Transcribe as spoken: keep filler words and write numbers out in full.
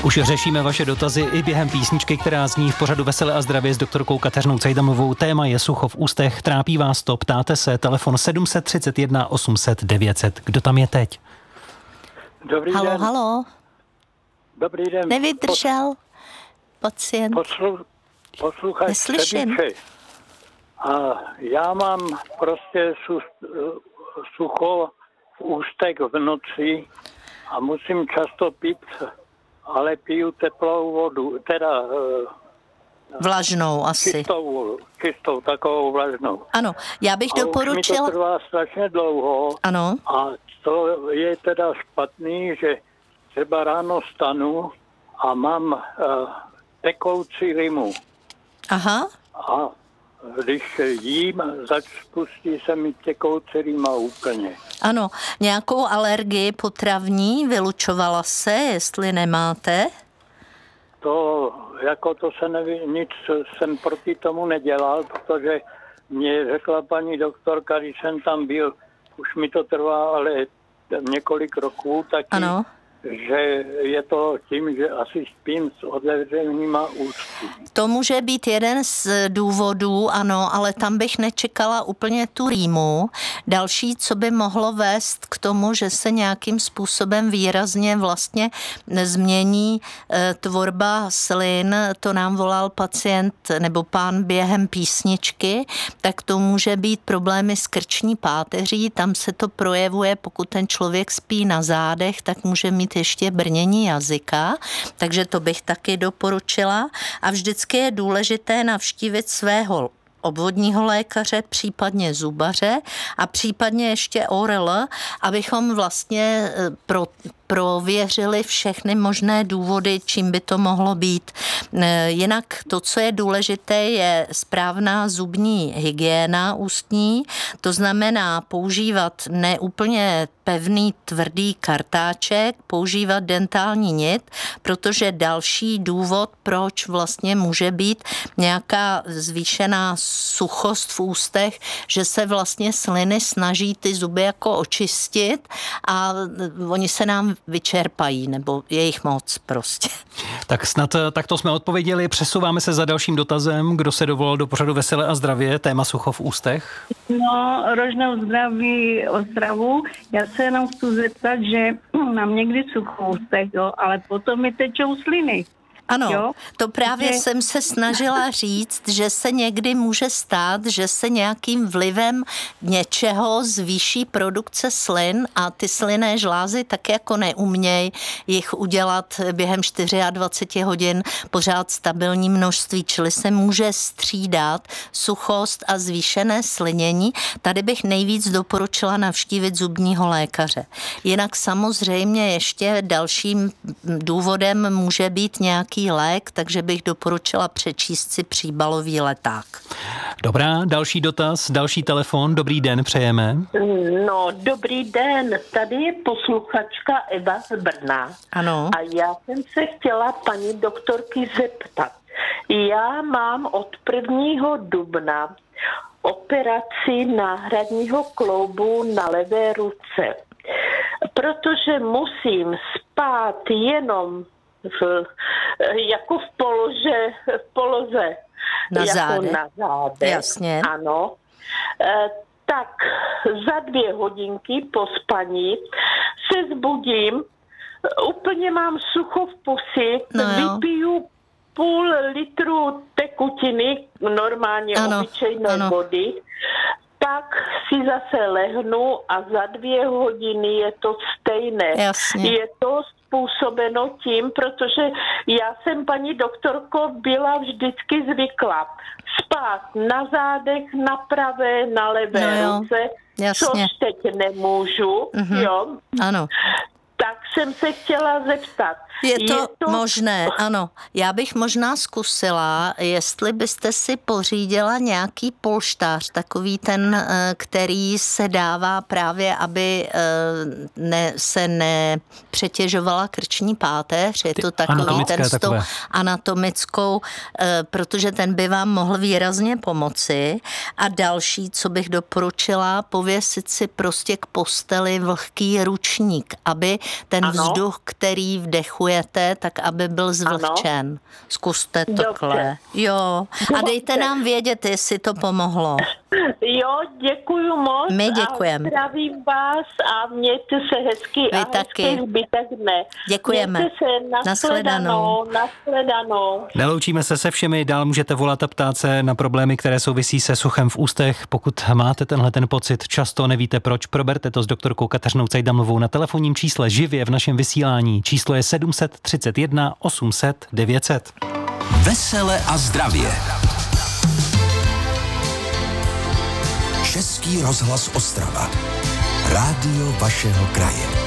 Už řešíme vaše dotazy i během písničky, která zní v pořadu Veselé a zdravě s doktorkou Kateřinou Cejdamovou. Téma je sucho v ústech. Trápí vás to? Ptáte se. Telefon sedm set třicet jedna osm set devět set. Kdo tam je teď? Dobrý halo, den. halo. Dobrý den. Nevydržel pacient. Poslu, posluchač Neslyším. Třebíče. A já mám prostě su, sucho v ústech v noci a musím často pít, ale piju teplou vodu, teda Vlažnou asi. čistou, čistou, takovou vlažnou. Ano, já bych A už mi doporučila... to trvá strašně dlouho. Ano. A to je teda špatný, že třeba ráno stanu a mám uh, tekoucí rymu. Aha. A když jím, zač spustí se mi tekoucí rýma úplně. Ano, nějakou alergii potravní vylučovala se, jestli nemáte? To, jako to se neví, nic jsem proti tomu nedělal, protože mě řekla paní doktorka, když jsem tam byl, už mi to trvá ale několik roků taky, Ano. že je to tím, že asi spím s otevřenýma ústy. To může být jeden z důvodů, ano, ale tam bych nečekala úplně tu rýmu. Další, co by mohlo vést k tomu, že se nějakým způsobem výrazně vlastně změní e, tvorba slin, to nám volal pacient nebo pán během písničky, tak to může být problémy s krční páteří, tam se to projevuje, pokud ten člověk spí na zádech, tak může mít ještě brnění jazyka, takže to bych taky doporučila. A vždycky je důležité navštívit svého obvodního lékaře, případně zubaře a případně ještě O R L, abychom vlastně pro, prověřili všechny možné důvody, čím by to mohlo být. Jinak to, co je důležité, je správná zubní hygiena ústní, to znamená používat neúplně pevný tvrdý kartáček, používat dentální nit, protože další důvod, proč vlastně může být nějaká zvýšená suchost v ústech, že se vlastně sliny snaží ty zuby jako očistit a oni se nám vyčerpají, nebo je jich moc prostě. Tak snad takto jsme odpověděli. Přesouváme se za dalším dotazem. Kdo se dovolal do pořadu Veselé a zdravě? Téma sucho v ústech. No, Rožnou zdraví, Ostravu. Já se jenom chci zeptat, že mám někdy sucho v ústech, jo, ale potom mi tečou sliny. Ano, jo? to právě že... jsem se snažila říct, že se někdy může stát, že se nějakým vlivem něčeho zvýší produkce slin a ty slynné žlázy tak jako neuměj jich udělat během dvacet čtyři hodin pořád stabilní množství, čili se může střídat suchost a zvýšené slinění. Tady bych nejvíc doporučila navštívit zubního lékaře. Jinak samozřejmě ještě dalším důvodem může být nějaký lék, takže bych doporučila přečíst si příbalový leták. Dobrá, další dotaz, další telefon. Dobrý den, přejeme. No, dobrý den. Tady je posluchačka Eva z Brna. Ano. A já jsem se chtěla paní doktorky zeptat. Já mám od prvního dubna operaci náhradního kloubu na levé ruce. Protože musím spát jenom v, jako v polože, v poloze, na jako zádech. na zádech. Jasně. Ano. E, tak za dvě hodinky po spaní se zbudím, úplně mám sucho v pusi, no vypiju půl litru tekutiny, normálně ano, obyčejné ano. vody, tak si zase lehnu a za dvě hodiny je to stejné. Jasně. Je to způsobeno tím, protože já jsem, paní doktorko, byla vždycky zvykla spát na zádech, na pravé, na levé no ruce, jasně. což teď nemůžu, mm-hmm. jo. Ano. Tak jsem se chtěla zeptat. Je to, je to možné, ano. Já bych možná zkusila, jestli byste si pořídila nějaký polštář, takový ten, který se dává právě, aby ne, se nepřetěžovala krční páteř. Je to takový ten s tou anatomickou, protože ten by vám mohl výrazně pomoci. A další, co bych doporučila, pověsit si prostě k posteli vlhký ručník, aby ten ano. vzduch, který vdechujete, tak aby byl zvlhčen. Ano. Zkuste takhle. Jo. A dejte nám vědět, jestli to pomohlo. Jo, děkuju moc. My děkujeme. A zdravím vás a mějte se hezky. Vy a taky. hezky zbytek dne. Děkujeme. Mějte se, nashledanou. Nashledanou. Neloučíme se se všemi, dál můžete volat a ptát se na problémy, které souvisí se suchem v ústech. Pokud máte tenhle ten pocit, často nevíte proč, proberte to s doktorkou Kateřinou Cejdamovou na telefonním čísle živě v našem vysílání. Číslo je sedm set třicet jedna osm set devět set. Vesele a zdravě. Český rozhlas Ostrava. Rádio vašeho kraje.